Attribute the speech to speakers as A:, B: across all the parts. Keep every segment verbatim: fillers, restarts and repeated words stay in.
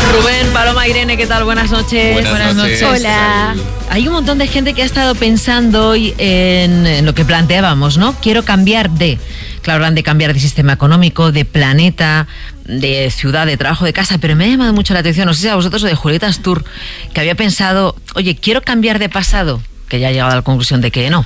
A: Rubén, Paloma, Irene, ¿qué tal? Buenas noches.
B: Buenas, Buenas noches.
A: noches. Hola. Hay un montón de gente que ha estado pensando hoy en, en lo que planteábamos, ¿no? Quiero cambiar de... Claro, hablan de cambiar de sistema económico, de planeta, de ciudad, de trabajo, de casa, pero me ha llamado mucho la atención, no sé si a vosotros o de Julieta Astur, que había pensado, oye, quiero cambiar de pasado, que ya ha llegado a la conclusión de que no,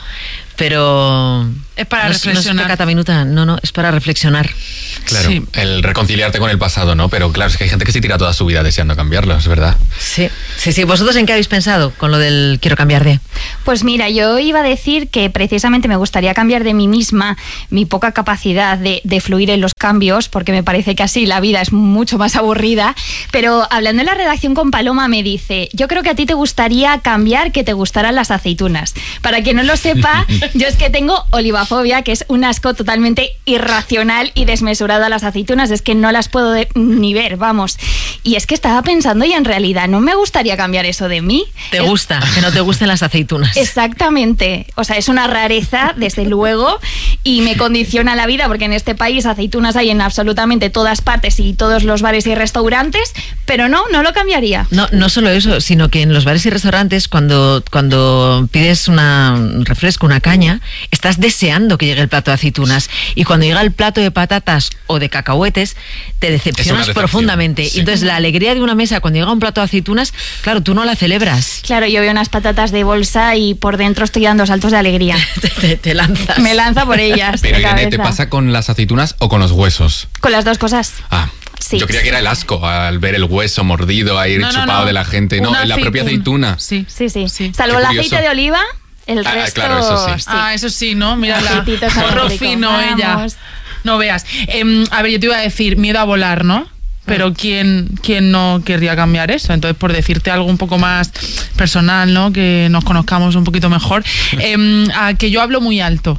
A: pero...
C: Es para
A: no,
C: reflexionar.
A: No es pecata minuta, no, no, es para reflexionar.
B: Claro,
C: Sí.
B: el reconciliarte con el pasado, ¿no? Pero claro, es que hay gente que se tira toda su vida deseando cambiarlo, es verdad.
A: Sí, sí, sí. ¿Vosotros en qué habéis pensado con lo del quiero cambiar de?
D: Pues mira, yo iba a decir que precisamente me gustaría cambiar de mí misma mi poca capacidad de, de fluir en los cambios, porque me parece que así la vida es mucho más aburrida. Pero hablando en la redacción con Paloma me dice, yo creo que a ti te gustaría cambiar que te gustaran las aceitunas. Para quien no lo sepa, yo es que tengo olivafobia, que es un asco totalmente irracional y desmesurado a las aceitunas, es que no las puedo de, ni ver, vamos. Y es que estaba pensando y en realidad no me gustaría cambiar eso de mí.
A: ¿Te
D: es,
A: gusta que no te gusten las aceitunas?
D: Exactamente, o sea, es una rareza, desde luego, y me condiciona la vida, porque en este país aceitunas hay en absolutamente todas partes y todos los bares y restaurantes, pero no, no lo cambiaría.
A: No, no solo eso, sino que en los bares y restaurantes, cuando, cuando pides una, un refresco, una caña, estás deseando que llegue el plato de aceitunas, y cuando llega el plato de patatas o de cacahuetes, te decepcionas profundamente.
B: Sí.
A: Y entonces la alegría de una mesa cuando llega un plato de aceitunas, claro, tú no la celebras.
D: Claro, yo veo unas patatas de bolsa y por dentro estoy dando saltos de alegría.
A: te, te, te lanzas.
D: Me lanza por ellas.
B: Pero
D: de
B: Irene, ¿te
D: cabeza.
B: pasa con las aceitunas o con los huesos?
D: Con las dos cosas.
B: Ah,
D: Sí.
B: yo creía que era el asco al ver el hueso mordido, a ir
C: No, no,
B: chupado
C: no.
B: de la gente. No,
C: Una
B: en la propia
C: aceituna.
B: aceituna.
C: Sí.
D: Sí, sí.
C: Sí.
D: Salvo
B: Qué
D: el
B: curioso.
D: aceite de oliva, el
B: Ah,
D: resto...
B: claro, eso sí.
C: Ah, eso sí, ¿no? Mira la
D: Aceititos al
C: morro
D: rico.
C: fino
D: Vamos.
C: ella. No veas. Eh, a ver, yo te iba a decir, miedo a volar, ¿no? Pero ¿quién, quién no querría cambiar eso? Entonces, por decirte algo un poco más personal, ¿no? Que nos conozcamos un poquito mejor. Eh, a que yo hablo muy alto.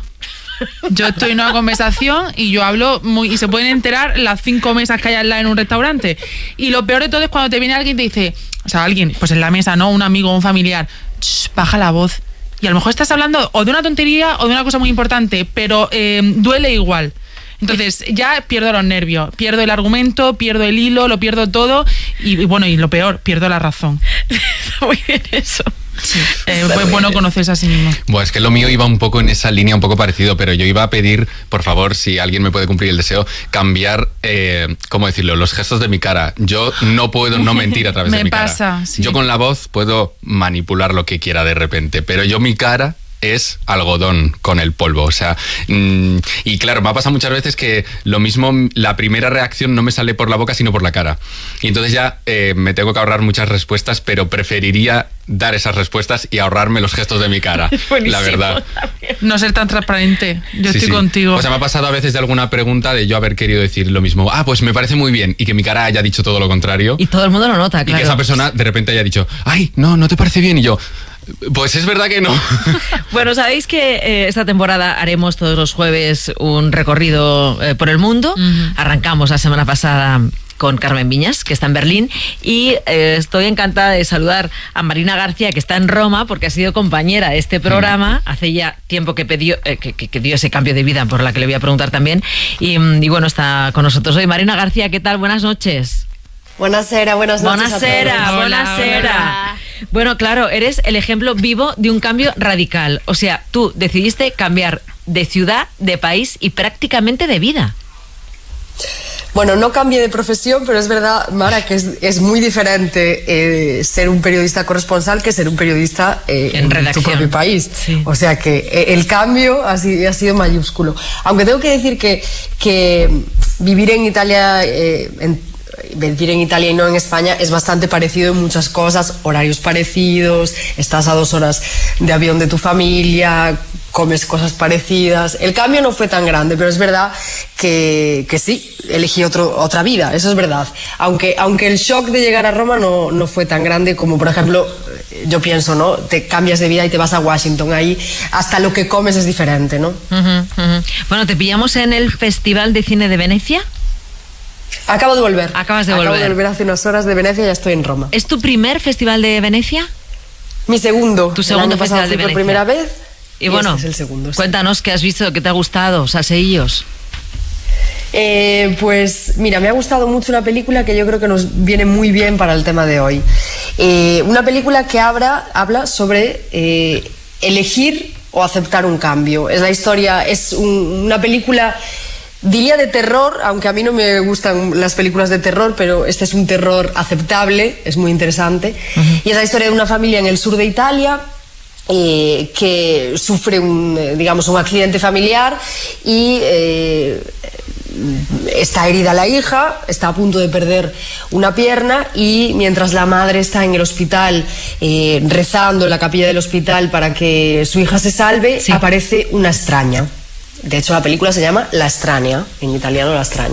C: Yo estoy en una conversación y yo hablo muy... Y se pueden enterar las cinco mesas que hay al lado en un restaurante. Y lo peor de todo es cuando te viene alguien y te dice... O sea, alguien, pues en la mesa, ¿no? Un amigo o un familiar. Shh, baja la voz. Y a lo mejor estás hablando o de una tontería o de una cosa muy importante, pero eh, duele igual. Entonces ya pierdo los nervios, pierdo el argumento, pierdo el hilo, lo pierdo todo y, y bueno, y lo peor, pierdo la razón.
A: Está muy bien eso.
C: Sí. Eh, es bueno conocerse a sí mismo.
B: Bueno, es que lo mío iba un poco en esa línea, un poco parecido, pero yo iba a pedir, por favor, si alguien me puede cumplir el deseo, cambiar, eh, ¿cómo decirlo?, los gestos de mi cara. Yo no puedo no mentir a través
C: Me
B: de mi
C: pasa,
B: cara.
C: sí.
B: Yo con la voz puedo manipular lo que quiera de repente, pero yo mi cara es algodón con el polvo, o sea, mmm, y claro, me ha pasado muchas veces que lo mismo, la primera reacción no me sale por la boca sino por la cara, y entonces ya eh, me tengo que ahorrar muchas respuestas, pero preferiría dar esas respuestas y ahorrarme los gestos de mi cara, la verdad.
C: No ser tan transparente, yo
B: Sí,
C: estoy
B: sí.
C: contigo.
B: O sea, me ha pasado a veces de alguna pregunta de yo haber querido decir lo mismo, ah, pues me parece muy bien, y que mi cara haya dicho todo lo contrario,
A: Y todo el mundo lo nota,
B: y
A: claro.
B: que esa persona de repente haya dicho, ay, no, no te parece bien, y yo, pues es verdad que no.
A: Bueno, sabéis que eh, esta temporada haremos todos los jueves un recorrido eh, por el mundo.
C: Uh-huh.
A: Arrancamos la semana pasada con Carmen Viñas, que está en Berlín, y eh, estoy encantada de saludar a Marina García, que está en Roma, porque ha sido compañera de este programa. Mm. Hace ya tiempo que, pidió, eh, que, que, que dio ese cambio de vida, por la que le voy a preguntar también. Y, y bueno, está con nosotros hoy. Marina García, ¿qué tal? Buenas noches.
E: Buonasera, buenas noches.
A: Buonasera,
E: a todos.
A: buonasera. Bueno, claro, eres el ejemplo vivo de un cambio radical. O sea, tú decidiste cambiar de ciudad, de país y prácticamente de vida.
E: Bueno, no cambié de profesión, pero es verdad, Mara, que es, es muy diferente eh, ser un periodista corresponsal que ser un periodista eh,
A: en, en tu
E: propio país.
A: Sí.
E: O sea que eh, el cambio ha sido, ha sido mayúsculo. Aunque tengo que decir que, que vivir en Italia... Eh, en, Vivir en Italia y no en España es bastante parecido en muchas cosas, horarios parecidos, estás a dos horas de avión de tu familia, comes cosas parecidas. El cambio no fue tan grande, pero es verdad que, que sí, elegí otro, otra vida, eso es verdad. Aunque, aunque el shock de llegar a Roma no, no fue tan grande como, por ejemplo, yo pienso, ¿no? Te cambias de vida y te vas a Washington, ahí hasta lo que comes es diferente, ¿no?
A: Uh-huh, uh-huh. Bueno, te pillamos en el Festival de Cine de Venecia.
E: Acabo de volver.
A: Acabas de
E: Acabo
A: volver.
E: de volver hace unas horas de Venecia y ya estoy en Roma.
A: ¿Es tu primer Festival de Venecia?
E: Mi segundo.
A: Tu segundo
E: el año
A: Festival
E: pasado
A: de
E: fui por
A: Venecia.
E: primera vez.
A: Y,
E: y
A: bueno,
E: este es el segundo. Sí.
A: Cuéntanos qué has visto, qué te ha gustado, salseillos.
E: Eh, pues mira, me ha gustado mucho una película que yo creo que nos viene muy bien para el tema de hoy. Eh, una película que habla, habla sobre eh, elegir o aceptar un cambio. Es la historia, es un, una película, diría de terror, aunque a mí no me gustan las películas de terror, pero este es un terror aceptable, es muy interesante. Uh-huh. Y es la historia de una familia en el sur de Italia eh, que sufre un, digamos, un accidente familiar y eh, está herida la hija, está a punto de perder una pierna y mientras la madre está en el hospital eh, rezando en la capilla del hospital para que su hija se salve, sí. aparece una extraña. De hecho, la película se llama La extraña, en italiano La extraña.